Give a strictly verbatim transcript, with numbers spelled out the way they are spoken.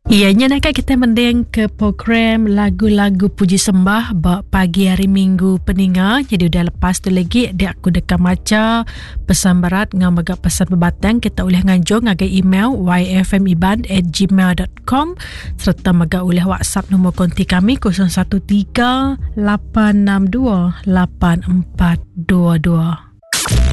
Ianya nak kita mendeng ke program lagu-lagu puji sembah bak pagi hari Minggu peninga. Jadi udah lepas tu lagi dia aku dekat maca pesan berat ngam agak pesan berbatang kita boleh ngajo ngagai email y f m iban at gmail dot com serta maga boleh WhatsApp nombor konti kami kosong satu tiga lapan enam dua lapan empat dua dua.